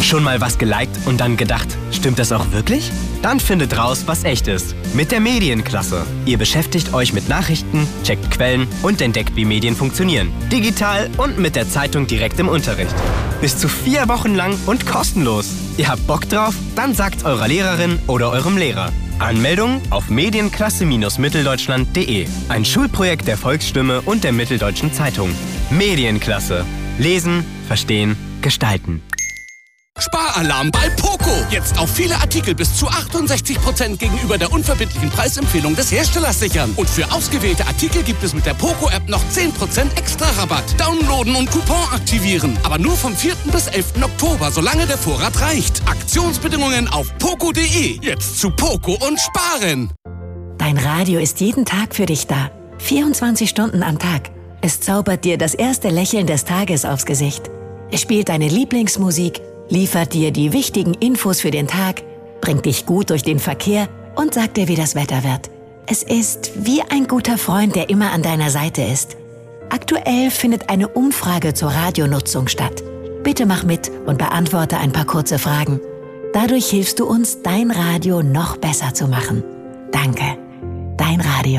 Schon mal was geliked und dann gedacht, stimmt das auch wirklich? Dann findet raus, was echt ist. Mit der Medienklasse. Ihr beschäftigt euch mit Nachrichten, checkt Quellen und entdeckt, wie Medien funktionieren. Digital und mit der Zeitung direkt im Unterricht. Bis zu 4 Wochen lang und kostenlos. Ihr habt Bock drauf? Dann sagt's eurer Lehrerin oder eurem Lehrer. Anmeldung auf medienklasse-mitteldeutschland.de. Ein Schulprojekt der Volksstimme und der Mitteldeutschen Zeitung. Medienklasse. Lesen, verstehen, gestalten. Sparalarm bei Poco. Jetzt auf viele Artikel bis zu 68% gegenüber der unverbindlichen Preisempfehlung des Herstellers sichern. Und für ausgewählte Artikel gibt es mit der Poco-App noch 10% extra Rabatt. Downloaden und Coupon aktivieren. Aber nur vom 4. bis 11. Oktober, solange der Vorrat reicht. Aktionsbedingungen auf poco.de. Jetzt zu Poco und sparen. Dein Radio ist jeden Tag für dich da. 24 Stunden am Tag. Es zaubert dir das erste Lächeln des Tages aufs Gesicht. Es spielt deine Lieblingsmusik, liefert dir die wichtigen Infos für den Tag, bringt dich gut durch den Verkehr und sagt dir, wie das Wetter wird. Es ist wie ein guter Freund, der immer an deiner Seite ist. Aktuell findet eine Umfrage zur Radionutzung statt. Bitte mach mit und beantworte ein paar kurze Fragen. Dadurch hilfst du uns, dein Radio noch besser zu machen. Danke. Dein Radio.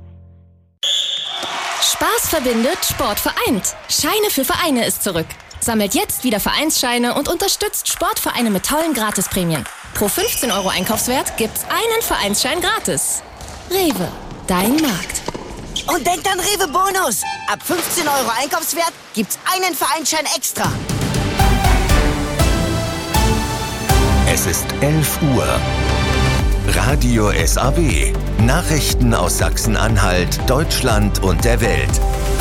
Spaß verbindet, Sport vereint. Scheine für Vereine ist zurück. Sammelt jetzt wieder Vereinsscheine und unterstützt Sportvereine mit tollen Gratisprämien. Pro 15 € Einkaufswert gibt's einen Vereinsschein gratis. Rewe, dein Markt. Und denkt an Rewe Bonus. Ab 15 € Einkaufswert gibt's einen Vereinsschein extra. Es ist 11 Uhr. Radio SAW. Nachrichten aus Sachsen-Anhalt, Deutschland und der Welt.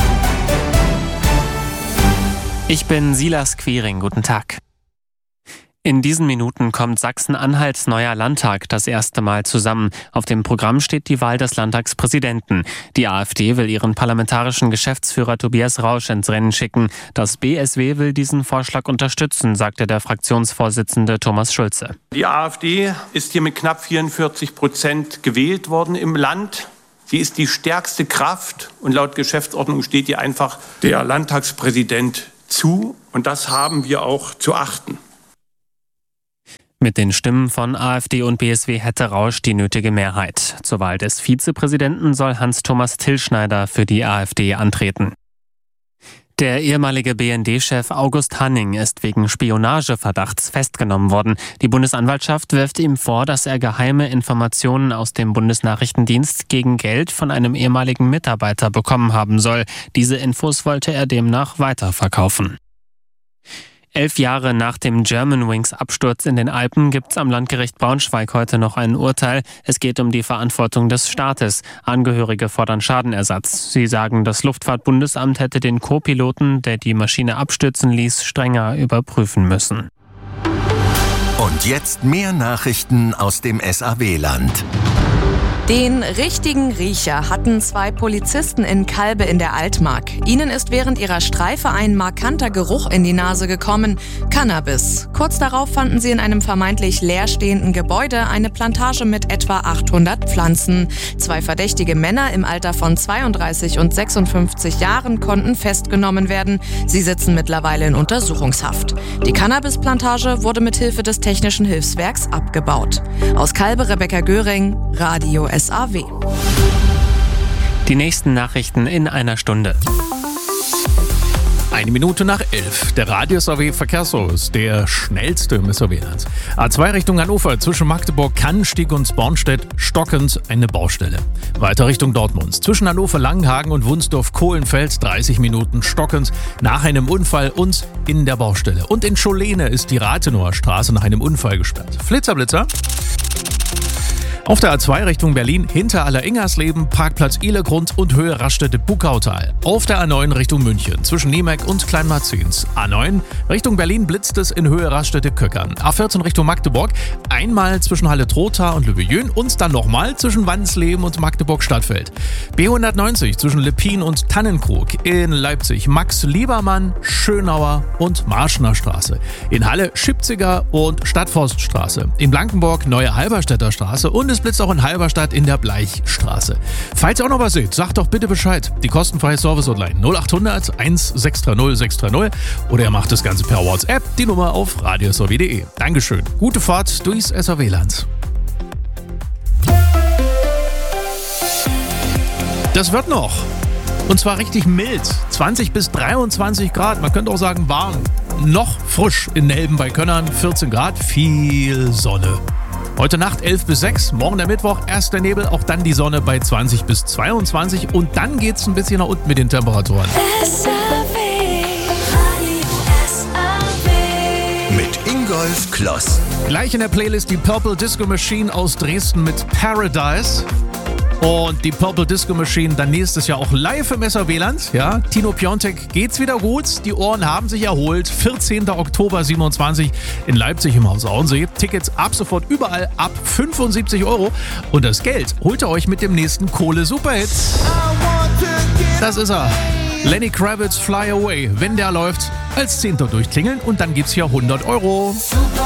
Ich bin Silas Quiring, guten Tag. In diesen Minuten kommt Sachsen-Anhalts neuer Landtag das erste Mal zusammen. Auf dem Programm steht die Wahl des Landtagspräsidenten. Die AfD will ihren parlamentarischen Geschäftsführer Tobias Rausch ins Rennen schicken. Das BSW will diesen Vorschlag unterstützen, sagte der Fraktionsvorsitzende Thomas Schulze. Die AfD ist hier mit knapp 44% gewählt worden im Land. Sie ist die stärkste Kraft und laut Geschäftsordnung steht ihr einfach der Landtagspräsident zu. Und das haben wir auch zu achten. Mit den Stimmen von AfD und BSW hätte Rausch die nötige Mehrheit. Zur Wahl des Vizepräsidenten soll Hans-Thomas Tillschneider für die AfD antreten. Der ehemalige BND-Chef August Hanning ist wegen Spionageverdachts festgenommen worden. Die Bundesanwaltschaft wirft ihm vor, dass er geheime Informationen aus dem Bundesnachrichtendienst gegen Geld von einem ehemaligen Mitarbeiter bekommen haben soll. Diese Infos wollte er demnach weiterverkaufen. 11 Jahre nach dem Germanwings-Absturz in den Alpen gibt's am Landgericht Braunschweig heute noch ein Urteil. Es geht um die Verantwortung des Staates. Angehörige fordern Schadenersatz. Sie sagen, das Luftfahrtbundesamt hätte den Co-Piloten, der die Maschine abstürzen ließ, strenger überprüfen müssen. Und jetzt mehr Nachrichten aus dem SAW-Land. Den richtigen Riecher hatten 2 Polizisten in Calbe in der Altmark. Ihnen ist während ihrer Streife ein markanter Geruch in die Nase gekommen: Cannabis. Kurz darauf fanden sie in einem vermeintlich leerstehenden Gebäude eine Plantage mit etwa 800 Pflanzen. 2 verdächtige Männer im Alter von 32 und 56 Jahren konnten festgenommen werden. Sie sitzen mittlerweile in Untersuchungshaft. Die Cannabisplantage wurde mithilfe des Technischen Hilfswerks abgebaut. Aus Calbe, Rebecca Göring, Radio SAW. Die nächsten Nachrichten in einer Stunde. 1 Minute nach 11. Der Radio SAW Verkehrsservice, der schnellste im SAW-Land. A2 Richtung Hannover, zwischen Magdeburg, Cannstatt und Bornstedt, stockend eine Baustelle. Weiter Richtung Dortmund, zwischen Hannover, Langenhagen und Wunsdorf-Kohlenfeld, 30 Minuten stockend nach einem Unfall und in der Baustelle. Und in Scholene ist die Rathenower Straße nach einem Unfall gesperrt. Flitzer. Auf der A2 Richtung Berlin, hinter Aller-Ingersleben, Parkplatz Ihlegrund und Höhe Raststätte-Buckautal. Auf der A9 Richtung München, zwischen Niemek und Kleinmarzins. A9 Richtung Berlin blitzt es in Höhe Raststätte-Köckern. A14 Richtung Magdeburg, einmal zwischen Halle-Trotha und Löwe-Jön und dann nochmal zwischen Wansleben und Magdeburg-Stadtfeld. B190 zwischen Leppin und Tannenkrug. In Leipzig Max-Liebermann, Schönauer und Marschner Straße. In Halle Schipziger und Stadtforststraße. In Blankenburg Neue Halberstädter Straße und es es blitzt auch in Halberstadt in der Bleichstraße. Falls ihr auch noch was seht, sagt doch bitte Bescheid. Die kostenfreie Service-Hotline 0800 1630 630 oder ihr macht das Ganze per WhatsApp, die Nummer auf radiosw.de. Dankeschön. Gute Fahrt durchs SAW-Land. Das wird noch. Und zwar richtig mild. 20 bis 23 Grad. Man könnte auch sagen warm. Noch frisch in Nelben bei Könnern. 14 Grad. Viel Sonne. Heute Nacht 11 bis 6. Morgen der Mittwoch. Erst der Nebel. Auch dann die Sonne bei 20 bis 22. Und dann geht's ein bisschen nach unten mit den Temperaturen. Mit Ingolf Kloss. Gleich in der Playlist die Purple Disco Machine aus Dresden mit Paradise. Und die Purple Disco Machine dann nächstes Jahr auch live im SAW-Land. Ja, Tino Piontek geht's wieder gut. Die Ohren haben sich erholt. 14. Oktober 27 in Leipzig im Haus Auensee. Tickets ab sofort überall ab 75 €. Und das Geld holt ihr euch mit dem nächsten Kohle-Superhit. Das ist er. Lenny Kravitz, Fly Away. Wenn der läuft, als 10. durchklingeln und dann gibt's hier 100 €.